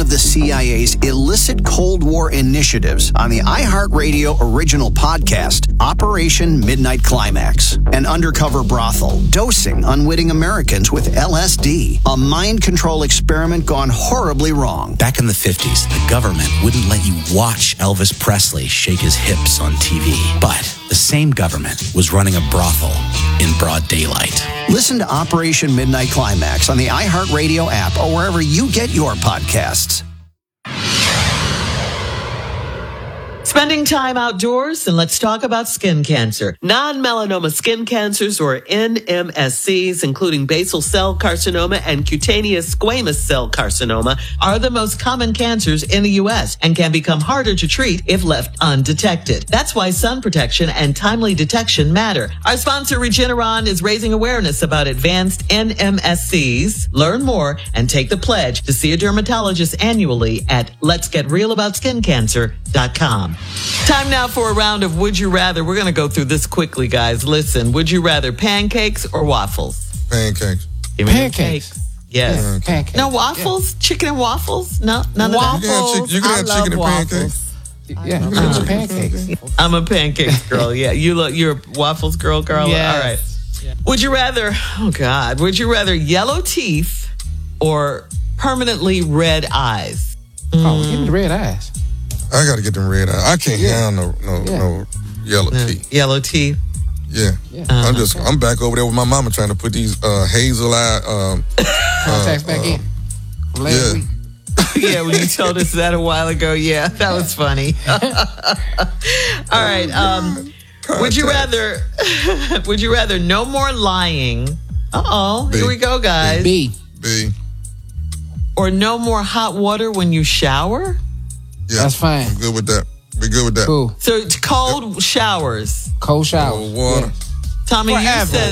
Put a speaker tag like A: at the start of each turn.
A: of the CIA's illicit Cold War initiatives on the iHeartRadio original podcast, Operation Midnight Climax. An undercover brothel dosing unwitting Americans with LSD, a mind control experiment gone horribly wrong.
B: Back in the 50s, the government wouldn't let you watch Elvis Presley shake his hips on TV. But the same government was running a brothel in broad daylight.
A: Listen to Operation Midnight Climax on the iHeartRadio app or wherever you get your podcasts.
C: Spending time outdoors, and let's talk about skin cancer. Non-melanoma skin cancers, or NMSCs, including basal cell carcinoma and cutaneous squamous cell carcinoma, are the most common cancers in the U.S. and can become harder to treat if left undetected. That's why sun protection and timely detection matter. Our sponsor, Regeneron, is raising awareness about advanced NMSCs. Learn more and take the pledge to see a dermatologist annually at letsgetrealaboutSkinCancer.com. Time now for a round of Would You Rather. We're going to go through this quickly, guys. Listen, would you rather pancakes or waffles?
D: Pancakes.
C: Give me
E: Pancakes.
C: the cake. Yes.
E: Pancakes.
C: No waffles? Yeah. Chicken and waffles? No, none of that.
D: You can have chicken and pancakes.
E: Yeah, you can have pancakes.
C: I'm a pancakes girl. Yeah, you're a waffles girl, Carla.
E: Yes.
C: All right. Yeah. Would you rather? Oh God, would you rather yellow teeth or permanently red eyes?
E: Oh, give me the red eyes.
D: I got to get them red eyes. I can't handle no yellow teeth.
C: Yellow teeth.
D: Yeah. I'm back over there with my mama trying to put these hazel eye
E: contacts back in.
D: Yeah.
C: Yeah, when you told us that a while ago, yeah, that was funny. All right. Would you rather no more lying? Here we go, guys.
E: B.
C: Or no more hot water when you shower?
D: Yeah,
E: that's fine.
D: I'm good with that. Be good with that.
E: Cool.
C: So it's cold showers.
E: Cold showers.
D: Cold water.
C: Tommy, you said